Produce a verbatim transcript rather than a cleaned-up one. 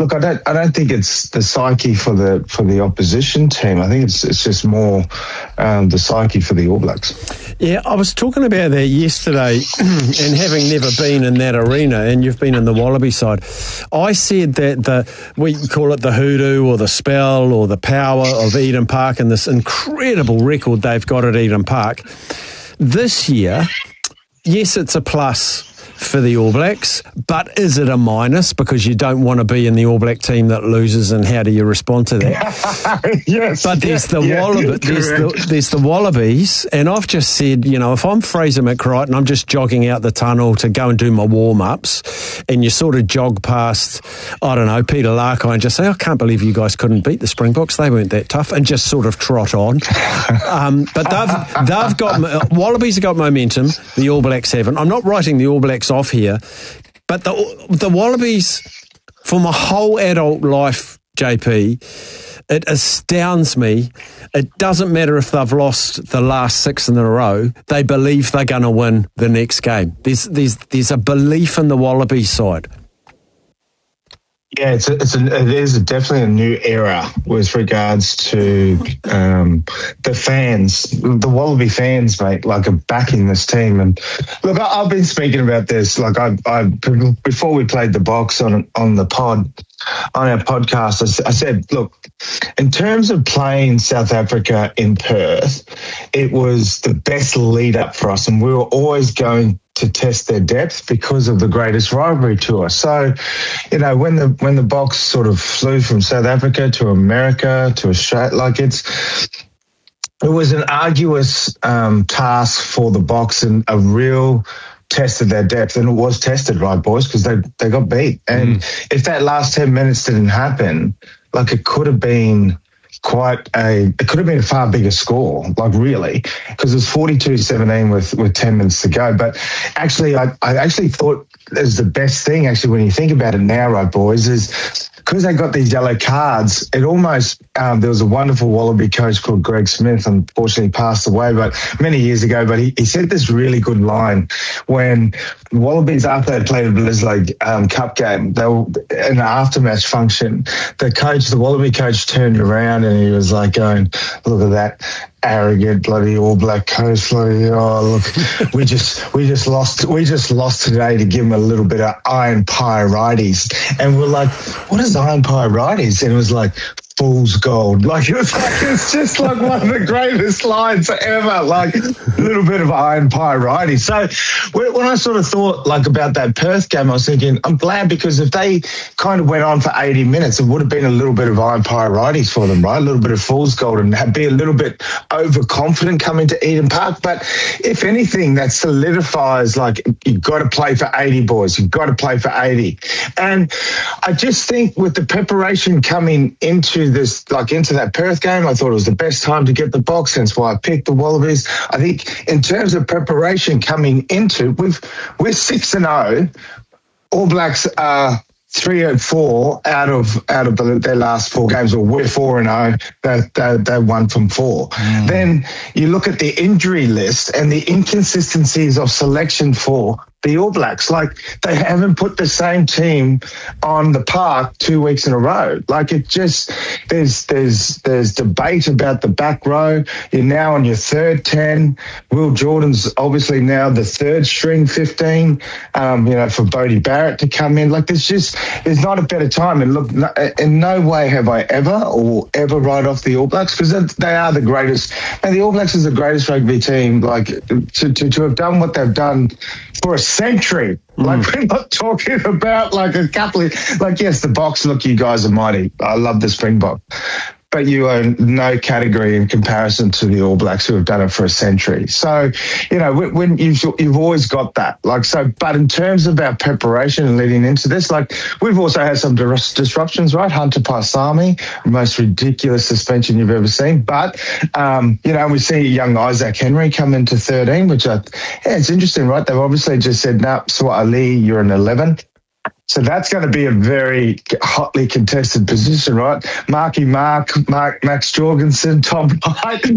look, I don't, I don't think it's the psyche for the for the opposition team. I think it's it's just more um, the psyche for the All Blacks. Yeah, I was talking about that yesterday, and having never been in that arena, and you've been in the Wallaby side, I said that the we call it the hoodoo or the spell or the power of Eden Park and this incredible record they've got at Eden Park this year. Yes, it's a plus for the All Blacks, but is it a minus because you don't want to be in the All Black team that loses, and how do you respond to that? Yes. But there's the yeah, Wallaby, yeah, there's the there's the Wallabies, and I've just said, you know, if I'm Fraser McCright and I'm just jogging out the tunnel to go and do my warm-ups, and you sort of jog past, I don't know, Peter Larkine and just say, I can't believe you guys couldn't beat the Springboks, they weren't that tough, and just sort of trot on. um, but they've they've got Wallabies have got momentum, the All Blacks haven't. I'm not writing the All Blacks off here, but the the Wallabies, for my whole adult life, J P, it astounds me. It doesn't matter if they've lost the last six in a row, they believe they're going to win the next game. There's there's there's a belief in the Wallaby side. Yeah, it's a, it's a, it is definitely a new era with regards to um, the fans, the Wallaby fans, mate. Like, are backing this team. And look, I, I've been speaking about this. Like, I, I before we played the box on on the pod, on our podcast, I, I said, look, in terms of playing South Africa in Perth, it was the best lead up for us, and we were always going to test their depth because of the greatest rivalry to us. So, you know, when the when the box sort of flew from South Africa to America to Australia, like it's it was an arduous um, task for the box and a real test of their depth, and it was tested, right, boys, because they they got beat. And mm. if that last ten minutes didn't happen, like it could have been quite a, it could have been a far bigger score, like really, because it was forty-two seventeen with, with ten minutes to go. But actually, I, I actually thought is the best thing, actually, when you think about it now, right, boys, is because they got these yellow cards, it almost, um, there was a wonderful Wallaby coach called Greg Smith, unfortunately passed away but many years ago, but he, he said this really good line when Wallabies, after they played a Blizz League um, Cup game, they were in an aftermatch function, the coach, the Wallaby coach turned around and he was like going, look at that arrogant bloody All Black coach, like, oh look, we just we just lost we just lost today to give him a little bit of iron pyrites, and we're like, what is iron pyrites? And it was like, fool's gold. Like, it was like, it's just like one of the greatest lines ever, like a little bit of iron pyrites. So when I sort of thought like about that Perth game, I was thinking, I'm glad, because if they kind of went on for eighty minutes, it would have been a little bit of iron pyrites for them, right? A little bit of fool's gold, and be a little bit overconfident coming to Eden Park. But if anything, that solidifies, like, you've got to play for eighty, boys. You've got to play for eighty. And I just think with the preparation coming into this, like into that Perth game, I thought it was the best time to get the box. Hence why I picked the Wallabies. I think in terms of preparation coming into, we've we're six and zero. All Blacks are three and four out of out of the, their last four games, or we're four and zero. They they they won from four. Mm. Then you look at the injury list and the inconsistencies of selection for the All Blacks. Like, they haven't put the same team on the park two weeks in a row. Like, it just, there's there's there's debate about the back row. You're now on your third ten. Will Jordan's obviously now the third string fifteen, um, you know, for Bodie Barrett to come in. Like, there's just, there's not a better time. And look, in no way have I ever or ever write off the All Blacks, because they are the greatest. And the All Blacks is the greatest rugby team, like, to, to, to have done what they've done for a century. Like, mm. we're not talking about like a couple of, like, yes, the box, look, you guys are mighty. I love the Springbok. But you are no category in comparison to the All Blacks, who have done it for a century. So, you know, when you've, you've always got that. Like, so, but in terms of our preparation and leading into this, like, we've also had some disruptions, right? Hunter Paisami, most ridiculous suspension you've ever seen. But, um, you know, we see young Isaac Henry come into thirteen, which I, yeah, it's interesting, right? They've obviously just said, no, Swat Ali, you're an eleven. So that's going to be a very hotly contested position, right? Marky Mark, Mark, Max Jorgensen, Tom Wright.